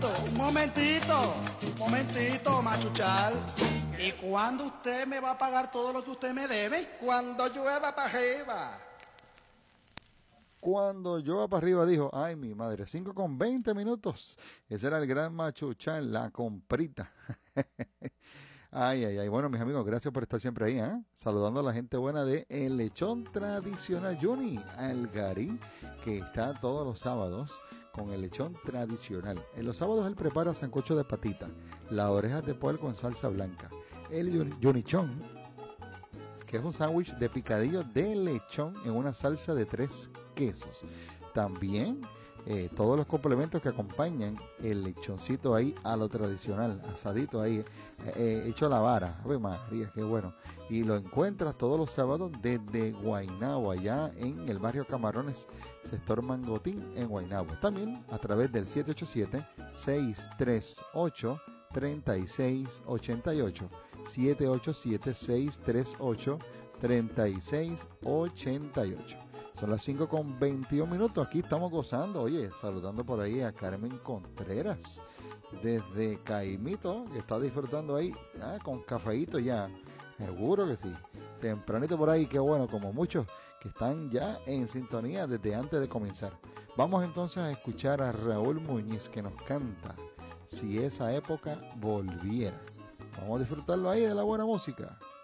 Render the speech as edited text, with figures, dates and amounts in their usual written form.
un momentito, Machuchal. ¿Y cuándo usted me va a pagar todo lo que usted me debe? Cuando llueva para arriba. Cuando llueva para arriba dijo, ay mi madre, 5:20. Ese era el gran Machuchal, la comprita. Ay. Bueno, mis amigos, gracias por estar siempre ahí, ¿eh? Saludando a la gente buena de El Lechón Tradicional, Johnny Algarín, que está todos los sábados con el lechón tradicional. En los sábados él prepara sancocho de patita, las orejas de puerco en salsa blanca, el Johnnychón, que es un sándwich de picadillo de lechón en una salsa de 3 quesos. También todos los complementos que acompañan el lechoncito ahí a lo tradicional, asadito ahí, hecho a la vara. Ave María, qué bueno. Y lo encuentras todos los sábados desde Guaynabo, allá en el barrio Camarones, sector Mangotín, en Guaynabo. También a través del 787-638-3688. 787-638-3688. Son las 5:21. Aquí estamos gozando. Oye, saludando por ahí a Carmen Contreras desde Caimito, que está disfrutando ahí con cafeíto ya. Seguro que sí. Tempranito por ahí, qué bueno, como muchos que están ya en sintonía desde antes de comenzar. Vamos entonces a escuchar a Raúl Muñiz, que nos canta Si esa época volviera. Vamos a disfrutarlo ahí de la buena música.